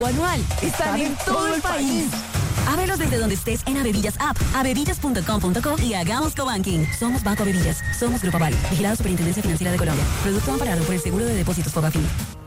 Anual. Están en todo el país. Ábrelos desde donde estés en Avevillas App, avevillas.com.co y hagamos cobanking. Somos Banco Avevillas. Somos Grupo Aval. Vigilado Superintendencia Financiera de Colombia. Producto amparado por el Seguro de Depósitos Fogafín.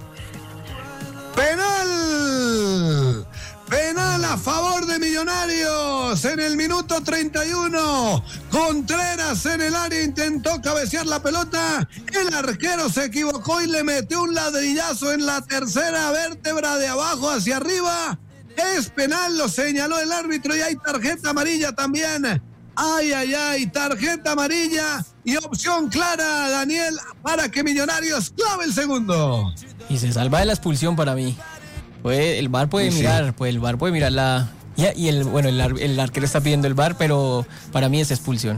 ¡Penal! Penal a favor de Millonarios en el minuto 31. Contreras en el área intentó cabecear la pelota. El arquero se equivocó y le metió un ladrillazo en la tercera vértebra de abajo hacia arriba. Es penal, lo señaló el árbitro y hay tarjeta amarilla también. Ay, tarjeta amarilla y opción clara, Daniel, para que Millonarios clave el segundo. Y se salva de la expulsión para mí. El VAR puede mirar, pues el VAR puede mirar la... Y el arquero está pidiendo el VAR, pero para mí es expulsión.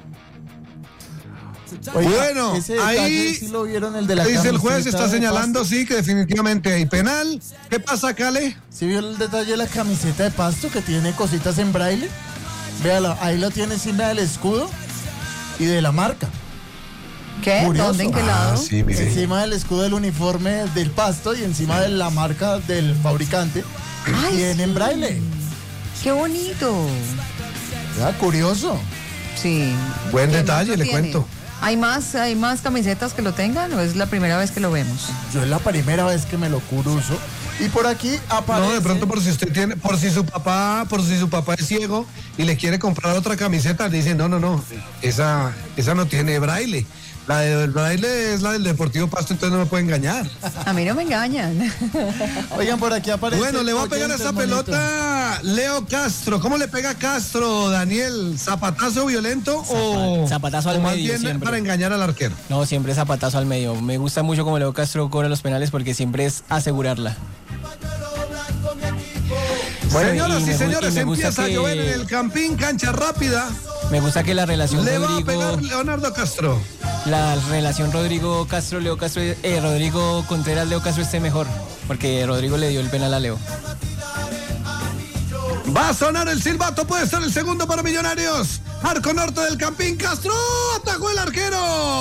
Oiga, bueno, ahí sí lo vieron, el de la dice el juez, está de señalando, Pasto. sí, que definitivamente hay penal. ¿Qué pasa, Cale? ¿Sí vio el detalle de la camiseta de Pasto que tiene cositas en braille? Véalo, ahí lo tiene encima del escudo y de la marca. ¿Qué? Curioso. ¿Dónde? ¿En qué lado? Sí, mire. Encima del escudo del uniforme del Pasto y encima de la marca del fabricante. Ay, Tiene en braille. ¡Qué bonito! Ya, curioso. Sí. Buen ¿Quién detalle, más lo le tiene? cuento. ¿Hay más camisetas que lo tengan o es la primera vez que lo vemos? Yo es la primera vez que me lo cruzo. Y por aquí aparece... No, de pronto por si usted tiene, por si su papá es ciego y le quiere comprar otra camiseta, le dicen, no, esa no tiene braille. La del braille es la del Deportivo Pasto, entonces no me puede engañar. A mí no me engañan. Oigan, por aquí aparece... Bueno, le va a pegar esa pelota Leo Castro. ¿Cómo le pega Castro, Daniel? ¿Zapatazo violento o zapatazo al o más medio bien siempre? Para engañar al arquero? No, siempre zapatazo al medio. Me gusta mucho como Leo Castro cobra los penales porque siempre es asegurarla. Bueno, señoras y me señores, gusta empieza a llover en el Campín, cancha rápida. Me gusta que la relación Le va a Rodrigo... pegar Leonardo Castro. La relación Rodrigo Contreras, Leo Castro esté mejor, porque Rodrigo le dio el penal a Leo. Va a sonar el silbato, puede ser el segundo para Millonarios. Arco norte del Campín, Castro, atajó el arquero.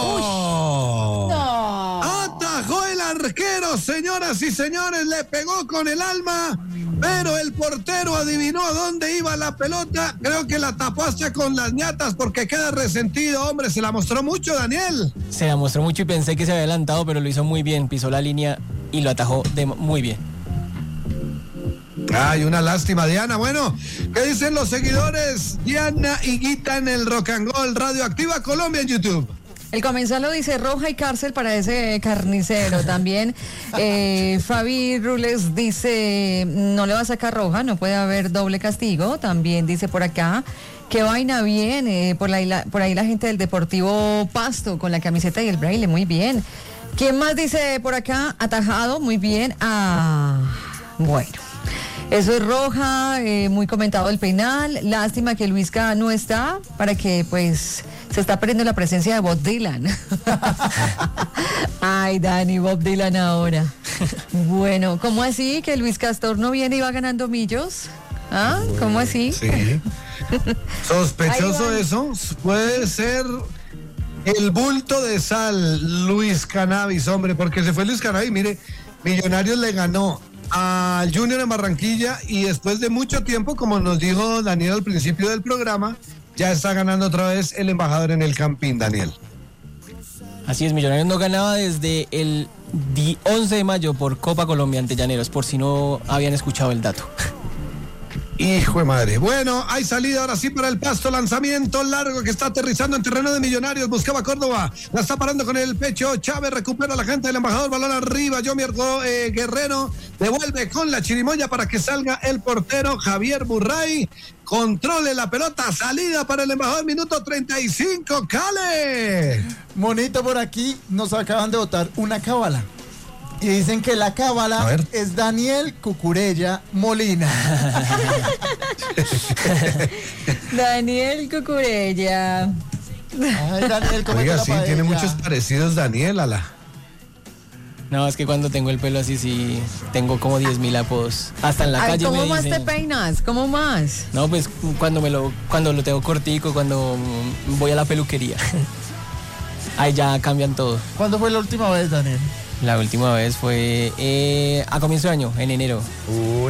No. Atajó el arquero, señoras y señores, le pegó con el alma, pero el portero adivinó a dónde iba la pelota. Creo que la tapó hasta con las ñatas porque queda resentido, hombre, se la mostró mucho, Daniel. Se la mostró mucho y pensé que se había adelantado, pero lo hizo muy bien, pisó la línea y lo atajó muy bien. Ay, una lástima, Diana. Bueno, ¿qué dicen los seguidores? Diana Higuita en el Rock and Roll Radioactiva Colombia en YouTube. El comensal lo dice, roja y cárcel para ese carnicero. También Fabi Rules dice, no le va a sacar roja, no puede haber doble castigo. También dice por acá, qué vaina bien, por ahí la gente del Deportivo Pasto con la camiseta y el braille, muy bien. ¿Quién más dice por acá? Atajado, muy bien. Bueno. Eso es roja, muy comentado el penal. Lástima que Luisca no está, para que pues se está perdiendo la presencia de Bob Dylan. Ay, Dani, Bob Dylan ahora. Bueno, ¿cómo así que Luis Castor no viene y va ganando millos? ¿Ah? ¿Cómo así? Sí. Sospechoso Ahí va. eso. Puede ser el bulto de sal, Luis Cannabis, hombre, porque se fue Luis Cannabis. Mire, Millonarios le ganó al Junior en Barranquilla y después de mucho tiempo, como nos dijo Daniel al principio del programa, ya está ganando otra vez el embajador en el Campín, Daniel. Así es, Millonarios no ganaba desde el 11 de mayo por Copa Colombia ante Llaneros, por si no habían escuchado el dato. Hijo de madre. Bueno, hay salida ahora sí para el Pasto, lanzamiento largo que está aterrizando en terreno de Millonarios, buscaba Córdoba, la está parando con el pecho, Chávez recupera a la gente del embajador, balón arriba, Yomier Guerrero devuelve con la chirimoya para que salga el portero Javier Burray, controle la pelota, salida para el embajador, minuto 35, Cale. Monito, por aquí nos acaban de botar una cábala. Y dicen que la cábala es Daniel Cucurella Molina. Daniel Cucurella. Ay, Daniel, ¿cómo Oiga, te la sí, paella? tiene muchos parecidos, Daniel, No, es que cuando tengo el pelo así, sí, tengo como 10.000 apodos. Hasta en la Ay, calle ¿cómo me más dicen... te peinas? ¿Cómo más? No, pues cuando lo tengo cortico, cuando voy a la peluquería. Ahí ya cambian todo. ¿Cuándo fue la última vez, Daniel? La última vez fue a comienzo de año, en enero.